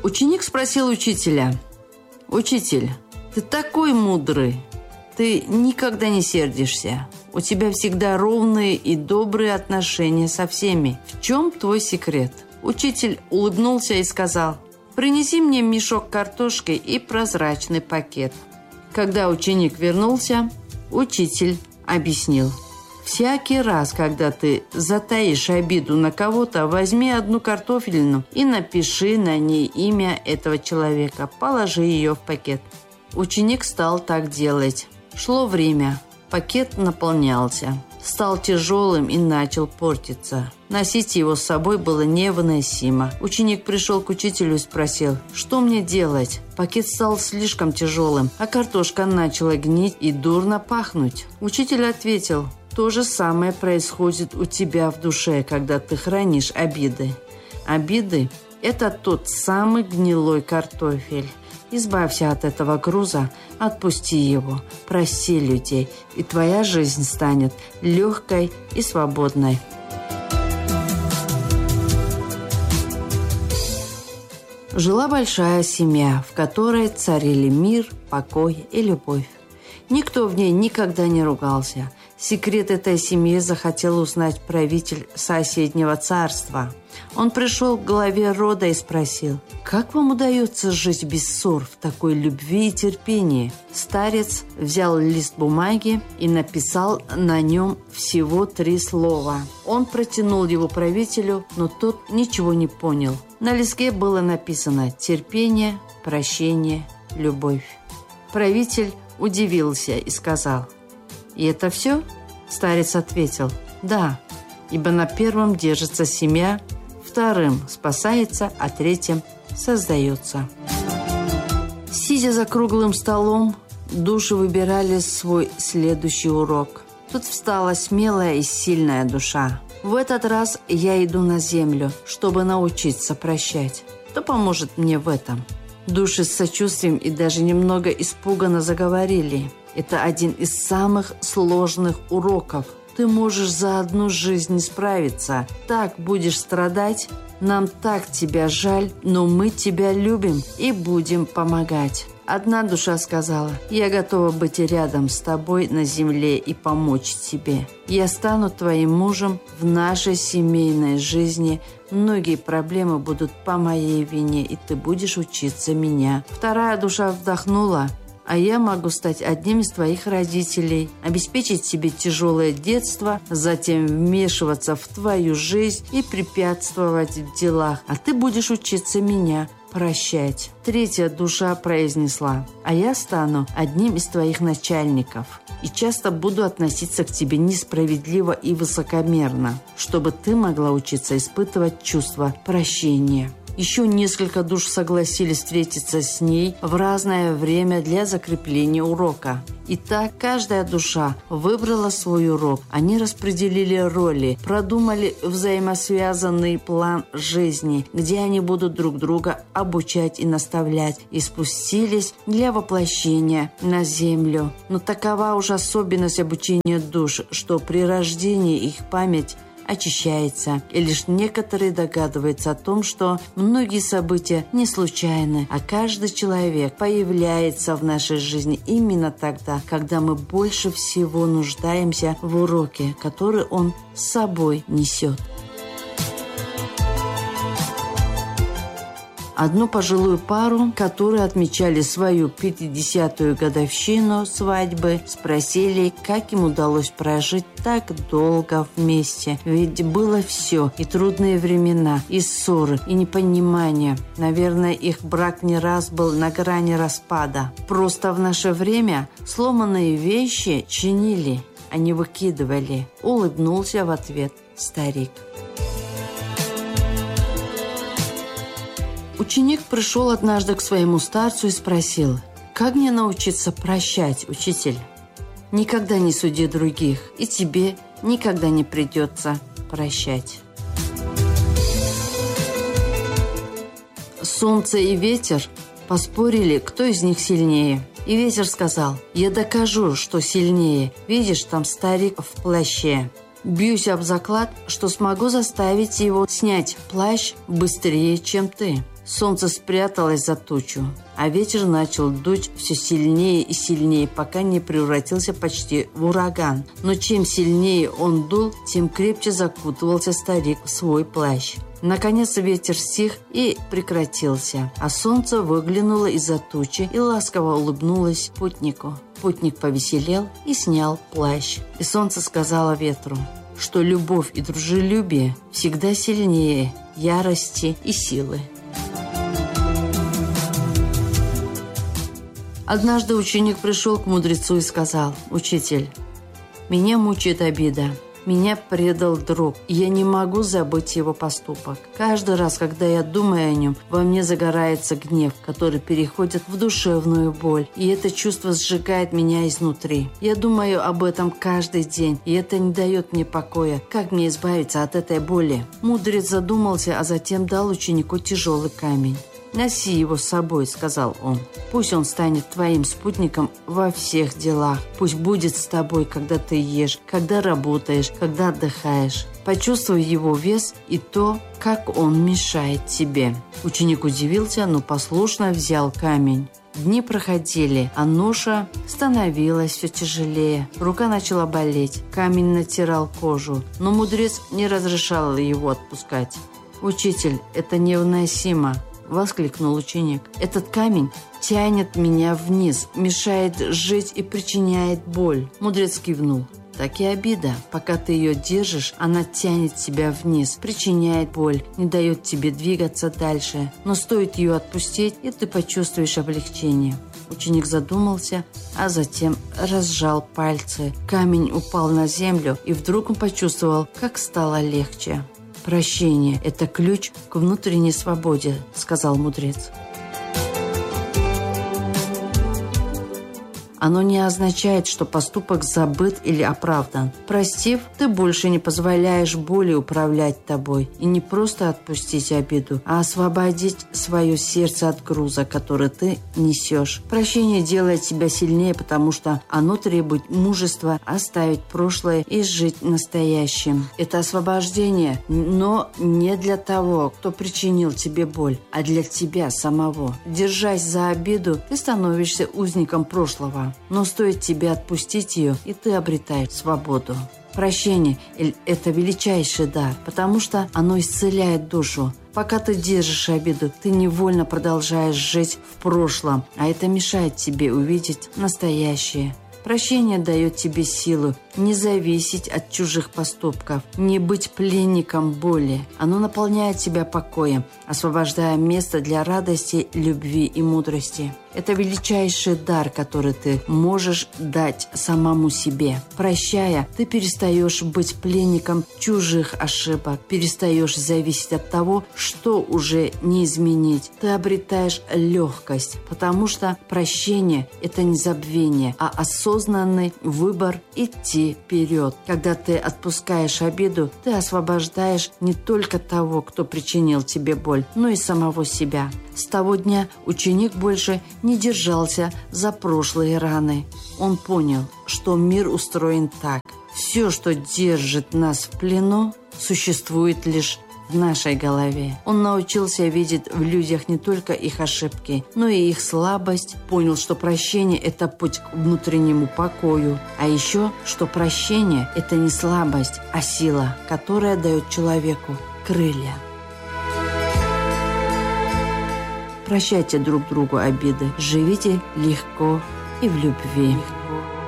Ученик спросил учителя: «Учитель, ты такой мудрый, ты никогда не сердишься, у тебя всегда ровные и добрые отношения со всеми. В чем твой секрет?» Учитель улыбнулся и сказал: «Принеси мне мешок картошки и прозрачный пакет». Когда ученик вернулся, учитель объяснил: «Всякий раз, когда ты затаишь обиду на кого-то, возьми одну картофелину и напиши на ней имя этого человека, положи ее в пакет». Ученик стал так делать. Шло время, пакет наполнялся, стал тяжелым и начал портиться. Носить его с собой было невыносимо. Ученик пришел к учителю и спросил: «Что мне делать? Пакет стал слишком тяжелым, а картошка начала гнить и дурно пахнуть». Учитель ответил: «То же самое происходит у тебя в душе, когда ты хранишь обиды. Обиды – это тот самый гнилой картофель. Избавься от этого груза, отпусти его, прости людей, и твоя жизнь станет легкой и свободной». Жила большая семья, в которой царили мир, покой и любовь. Никто в ней никогда не ругался. Секрет этой семьи захотел узнать правитель соседнего царства. Он пришел к главе рода и спросил: «Как вам удается жить без ссор в такой любви и терпении?» Старец взял лист бумаги и написал на нем всего 3 слова. Он протянул его правителю, но тот ничего не понял. На листке было написано: терпение, прощение, любовь. Правитель удивился и сказал: «И это все?» Старец ответил: «Да, ибо на первом держится семья, вторым спасается, а третьим создается». Сидя за круглым столом, души выбирали свой следующий урок. Тут встала смелая и сильная душа. «В этот раз я иду на землю, чтобы научиться прощать. Кто поможет мне в этом?» Души с сочувствием и даже немного испуганно заговорили. «Это один из самых сложных уроков. Ты можешь за одну жизнь не справиться. Так будешь страдать. Нам так тебя жаль, но мы тебя любим и будем помогать». Одна душа сказала: «Я готова быть рядом с тобой на земле и помочь тебе. Я стану твоим мужем в нашей семейной жизни. Многие проблемы будут по моей вине, и ты будешь учиться меня». Вторая душа вздохнула: «А я могу стать одним из твоих родителей, обеспечить тебе тяжелое детство, затем вмешиваться в твою жизнь и препятствовать в делах, а ты будешь учиться меня прощать». Третья душа произнесла: «А я стану одним из твоих начальников и часто буду относиться к тебе несправедливо и высокомерно, чтобы ты могла учиться испытывать чувство прощения». Еще несколько душ согласились встретиться с ней в разное время для закрепления урока. И так каждая душа выбрала свой урок. Они распределили роли, продумали взаимосвязанный план жизни, где они будут друг друга обучать и наставлять, и спустились для воплощения на землю. Но такова уж особенность обучения душ, что при рождении их память очищается, и лишь некоторые догадываются о том, что многие события не случайны, а каждый человек появляется в нашей жизни именно тогда, когда мы больше всего нуждаемся в уроке, который он с собой несет. Одну пожилую пару, которые отмечали свою 50-ю годовщину свадьбы, спросили, как им удалось прожить так долго вместе. Ведь было все: и трудные времена, и ссоры, и непонимание. Наверное, их брак не раз был на грани распада. Просто в наше время сломанные вещи чинили, а не выкидывали. Улыбнулся в ответ старик. Ученик пришел однажды к своему старцу и спросил: «Как мне научиться прощать, учитель?» «Никогда не суди других, и тебе никогда не придется прощать». Солнце и ветер поспорили, кто из них сильнее. И ветер сказал: «Я докажу, что сильнее. Видишь, там старик в плаще. Бьюсь об заклад, что смогу заставить его снять плащ быстрее, чем ты». Солнце спряталось за тучу, а ветер начал дуть все сильнее и сильнее, пока не превратился почти в ураган. Но чем сильнее он дул, тем крепче закутывался старик в свой плащ. Наконец ветер стих и прекратился, а солнце выглянуло из-за тучи и ласково улыбнулось путнику. Путник повеселел и снял плащ. И солнце сказало ветру, что любовь и дружелюбие всегда сильнее ярости и силы. Однажды ученик пришел к мудрецу и сказал: «Учитель, меня мучает обида. Меня предал друг, и я не могу забыть его поступок. Каждый раз, когда я думаю о нем, во мне загорается гнев, который переходит в душевную боль, и это чувство сжигает меня изнутри. Я думаю об этом каждый день, и это не дает мне покоя. Как мне избавиться от этой боли?» Мудрец задумался, а затем дал ученику тяжелый камень. «Носи его с собой», — сказал он. «Пусть он станет твоим спутником во всех делах. Пусть будет с тобой, когда ты ешь, когда работаешь, когда отдыхаешь. Почувствуй его вес и то, как он мешает тебе». Ученик удивился, но послушно взял камень. Дни проходили, а ноша становилась все тяжелее. Рука начала болеть, камень натирал кожу, но мудрец не разрешал его отпускать. «Учитель, это невыносимо!» — воскликнул ученик. «Этот камень тянет меня вниз, мешает жить и причиняет боль». Мудрец кивнул. «Так и обида. Пока ты ее держишь, она тянет тебя вниз, причиняет боль, не дает тебе двигаться дальше. Но стоит ее отпустить, и ты почувствуешь облегчение». Ученик задумался, а затем разжал пальцы. Камень упал на землю, и вдруг он почувствовал, как стало легче. «Прощение – это ключ к внутренней свободе», – сказал мудрец. Оно не означает, что поступок забыт или оправдан. Простив, ты больше не позволяешь боли управлять тобой. И не просто отпустить обиду, а освободить свое сердце от груза, который ты несешь. Прощение делает тебя сильнее, потому что оно требует мужества оставить прошлое и жить настоящим. Это освобождение, но не для того, кто причинил тебе боль, а для тебя самого. Держась за обиду, ты становишься узником прошлого. Но стоит тебе отпустить ее, и ты обретаешь свободу. Прощение – это величайший дар, потому что оно исцеляет душу. Пока ты держишь обиду, ты невольно продолжаешь жить в прошлом, а это мешает тебе увидеть настоящее. Прощение дает тебе силу не зависеть от чужих поступков, не быть пленником боли. Оно наполняет тебя покоем, освобождая место для радости, любви и мудрости. Это величайший дар, который ты можешь дать самому себе. Прощая, ты перестаешь быть пленником чужих ошибок, перестаешь зависеть от того, что уже не изменить. Ты обретаешь легкость, потому что прощение – это не забвение, а осознанный выбор идти вперед. Когда ты отпускаешь обиду, ты освобождаешь не только того, кто причинил тебе боль, но и самого себя. С того дня ученик больше не держался за прошлые раны. Он понял, что мир устроен так. Все, что держит нас в плену, существует лишь в нашей голове. Он научился видеть в людях не только их ошибки, но и их слабость. Понял, что прощение – это путь к внутреннему покою. А еще, что прощение – это не слабость, а сила, которая дает человеку крылья. Прощайте друг другу обиды. Живите легко и в любви.